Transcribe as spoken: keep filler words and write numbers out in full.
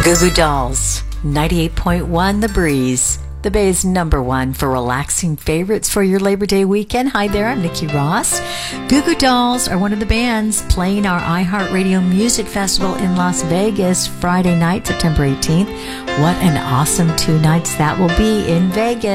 Goo Goo Dolls, ninety-eight point one The Breeze, the Bay's number one for relaxing favorites for your Labor Day weekend. Hi there, I'm Nikki Ross. Goo Goo Dolls are one of the bands playing our iHeartRadio Music Festival in Las Vegas Friday night, September eighteenth. What an awesome two nights that will be in Vegas.